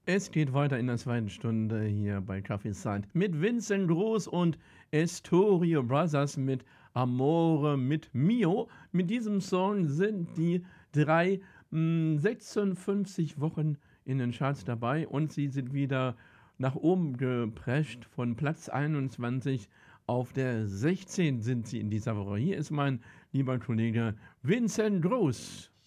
Es geht weiter in der zweiten Stunde hier bei Kaffeeside mit Vincent Groß und Estorio Brothers mit Amore mit Mio. Mit diesem Song sind die drei 56 Wochen in den Charts dabei und sie sind wieder nach oben geprescht. Von Platz 21 auf der 16 sind sie in dieser Woche. Hier ist mein lieber Kollege Vincent Groß.